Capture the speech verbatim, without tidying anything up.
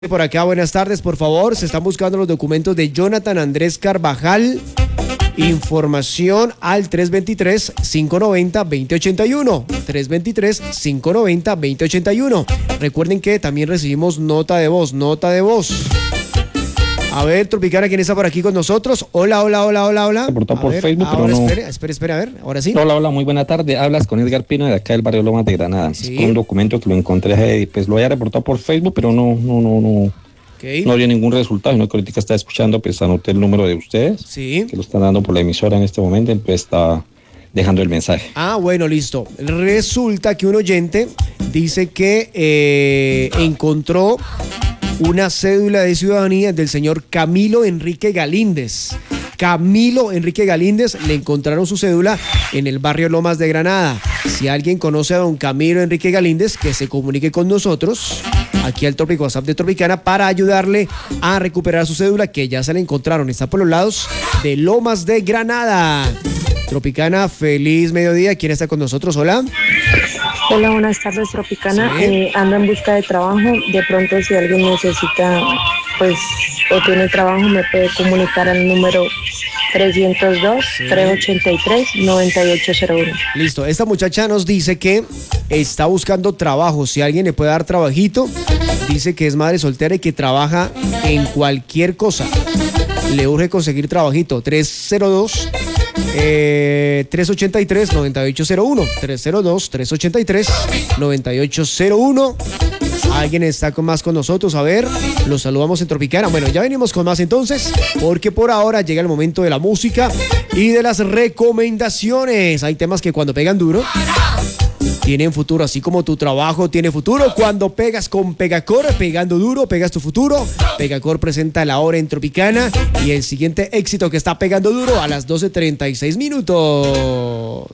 Por acá, buenas tardes, por favor. Se están buscando los documentos de Jonathan Andrés Carvajal. Información al tres dos tres, cinco nueve cero, dos cero ocho uno. tres dos tres, cinco nueve cero, dos cero ocho uno. Recuerden que también recibimos nota de voz, nota de voz. A ver, Tropicana, ¿quién está por aquí con nosotros? Hola, hola, hola, hola, hola. Reportó por ver, Facebook, pero ahora no. Espere, espere, espere, a ver, ahora sí. Hola, hola, muy buena tarde. Hablas con Edgar Pino de acá del barrio Lomas de Granada. Sí. Es por un documento que lo encontré, y pues lo había reportado por Facebook, pero no, no, no, no. Okay. No dio ningún resultado. No, que ahorita está escuchando, pues anoté el número de ustedes. Sí. Que lo están dando por la emisora en este momento, pues está dejando el mensaje. Ah, bueno, listo. Resulta que un oyente dice que eh, encontró una cédula de ciudadanía del señor Camilo Enrique Galíndez. Camilo Enrique Galíndez, le encontraron su cédula en el barrio Lomas de Granada. Si alguien conoce a don Camilo Enrique Galíndez, que se comunique con nosotros, aquí al Trópico WhatsApp de Tropicana, para ayudarle a recuperar su cédula, que ya se la encontraron. Está por los lados de Lomas de Granada. Tropicana, feliz mediodía. ¿Quién está con nosotros? Hola. Hola, buenas tardes, Tropicana. Sí. Eh, ando en busca de trabajo. De pronto, si alguien necesita, pues, o tiene trabajo, me puede comunicar al número trescientos dos, sí. trescientos ochenta y tres, noventa y ocho cero uno. Listo. Esta muchacha nos dice que está buscando trabajo. Si alguien le puede dar trabajito, dice que es madre soltera y que trabaja en cualquier cosa. Le urge conseguir trabajito. trescientos dos, Eh, trescientos ochenta y tres, noventa y ocho cero uno. trescientos dos, trescientos ochenta y tres, noventa y ocho cero uno. Alguien está con más con nosotros. A ver, los saludamos en Tropicana. Bueno, ya venimos con más entonces, porque por ahora llega el momento de la música y de las recomendaciones. Hay temas que cuando pegan duro tienen futuro, así como tu trabajo tiene futuro. Cuando pegas con Pegacor, pegando duro, pegas tu futuro. Pegacor presenta La Hora en Tropicana y el siguiente éxito que está pegando duro a las doce treinta y seis minutos.